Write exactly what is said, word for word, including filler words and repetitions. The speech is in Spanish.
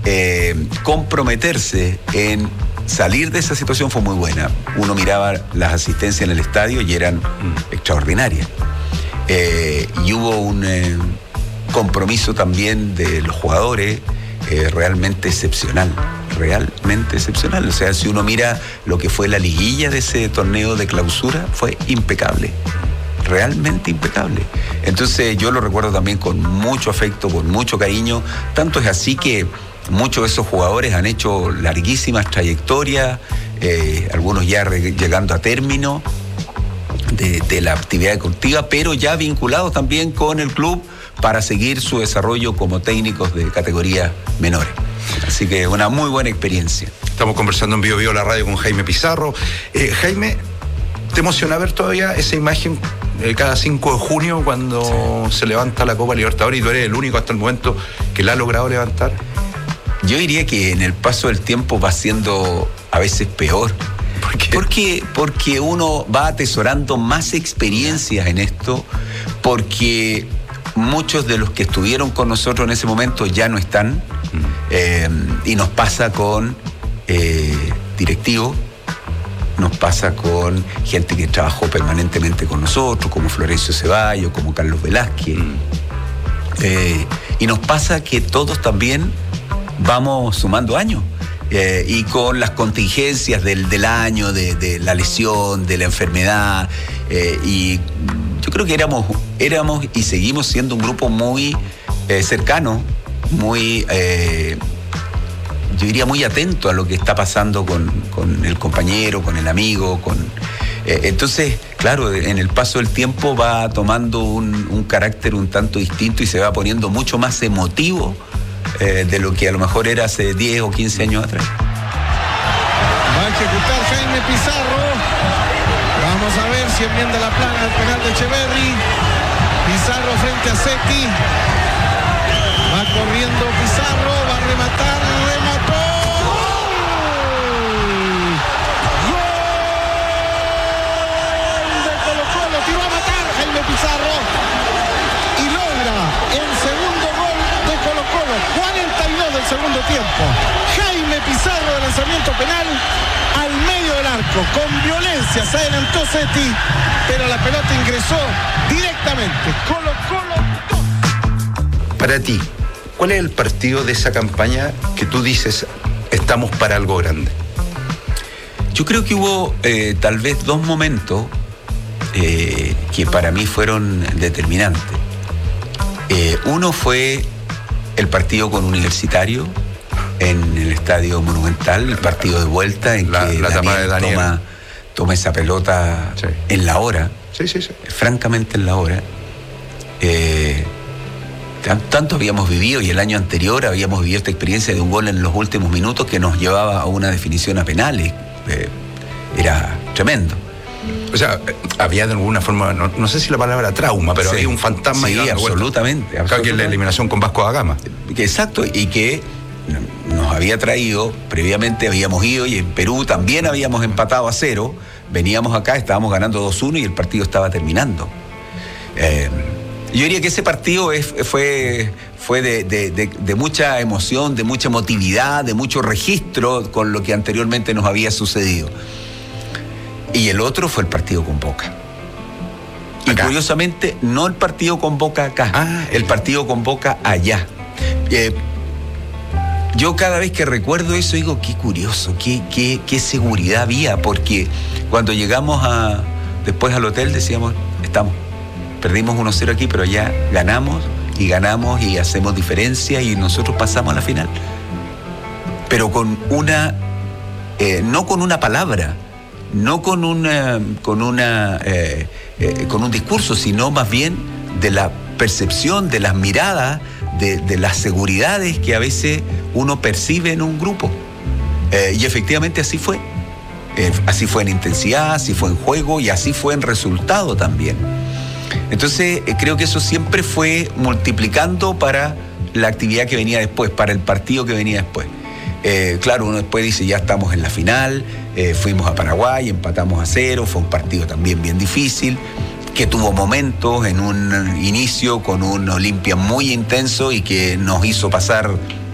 eh, comprometerse en salir de esa situación fue muy buena. Uno miraba las asistencias en el estadio y eran mm. extraordinarias. Eh, y hubo un eh, compromiso también de los jugadores eh, realmente excepcional, realmente excepcional. O sea, si uno mira lo que fue la liguilla de ese torneo de clausura, fue impecable, realmente impecable. Entonces yo lo recuerdo también con mucho afecto, con mucho cariño. Tanto es así que muchos de esos jugadores han hecho larguísimas trayectorias, eh, algunos ya re- llegando a término de, de la actividad deportiva, pero ya vinculados también con el club para seguir su desarrollo como técnicos de categorías menores. Así que una muy buena experiencia. Estamos conversando en Bio Bio la radio con Jaime Pizarro. Eh, Jaime, ¿te emociona ver todavía esa imagen eh, cada cinco de junio cuando sí. se levanta la Copa Libertadores y tú eres el único hasta el momento que la ha logrado levantar? Yo diría que en el paso del tiempo va siendo a veces peor. ¿Por qué? Porque, porque uno va atesorando más experiencias en esto, porque muchos de los que estuvieron con nosotros en ese momento ya no están, mm. eh, y nos pasa con eh, directivos, nos pasa con gente que trabajó permanentemente con nosotros, como Florencio Ceballos, como Carlos Velázquez, mm. eh, y nos pasa que todos también vamos sumando años. Eh, y con las contingencias del, del año, de, de la lesión, de la enfermedad, eh, y yo creo que éramos, éramos y seguimos siendo un grupo muy eh, cercano, muy, eh, yo diría muy atento a lo que está pasando con, con el compañero, con el amigo, con eh, entonces, claro, en el paso del tiempo va tomando un, un carácter un tanto distinto y se va poniendo mucho más emotivo Eh, de lo que a lo mejor era hace diez o quince años atrás. Va a ejecutar Jaime Pizarro. Vamos a ver si enmienda la plana al penal de Echeverri. Pizarro frente a Seti. Va corriendo Pizarro, va a rematar, remató. ¡Gol de Colo-Colo! Tiró a matar Jaime Pizarro y logra el segundo gol de Colo-Colo, cuarenta y dos del segundo tiempo. Jaime Pizarro de lanzamiento penal al medio del arco, con violencia se adelantó Seti, pero la pelota ingresó directamente. Colo-Colo dos. Para ti, ¿cuál es el partido de esa campaña que tú dices estamos para algo grande? Yo creo que hubo eh, tal vez dos momentos eh, que para mí fueron determinantes. Eh, uno fue el partido con Universitario en el Estadio Monumental, el partido de vuelta en la, que la Daniel, de Daniel. Toma, toma esa pelota sí. en la hora, sí, sí, sí. francamente en la hora. Eh, tanto habíamos vivido y el año anterior habíamos vivido esta experiencia de un gol en los últimos minutos que nos llevaba a una definición a penales. Eh, era tremendo. O sea, había de alguna forma, no, no sé si la palabra trauma, pero sí. había un fantasma. Sí, y absolutamente, claro, absolutamente. Que es la eliminación con Vasco da Gama. Exacto, y que nos había traído, previamente habíamos ido y en Perú también habíamos empatado a cero, veníamos acá, estábamos ganando dos uno y el partido estaba terminando. Eh, yo diría que ese partido es, fue, fue de, de, de, de mucha emoción, de mucha emotividad, de mucho registro con lo que anteriormente nos había sucedido. Y el otro fue el partido con Boca. Y acá. Curiosamente, no el partido con Boca acá, ah, el partido con Boca allá. Eh, yo cada vez que recuerdo eso digo, qué curioso, qué, qué, qué seguridad había, porque cuando llegamos a, después al hotel decíamos, estamos, perdimos uno cero aquí, pero ya ganamos y ganamos y hacemos diferencia y nosotros pasamos a la final. Pero con una, eh, no con una palabra, no con una, con una, eh, eh, con un discurso, sino más bien de la percepción, de las miradas, de, de las seguridades que a veces uno percibe en un grupo. Eh, y efectivamente así fue. Eh, así fue en intensidad, así fue en juego y así fue en resultado también. Entonces, eh, creo que eso siempre fue multiplicando para la actividad que venía después, para el partido que venía después. Eh, claro, uno después dice, ya estamos en la final, eh, fuimos a Paraguay, empatamos a cero, fue un partido también bien difícil, que tuvo momentos en un inicio con un Olimpia muy intenso y que nos hizo pasar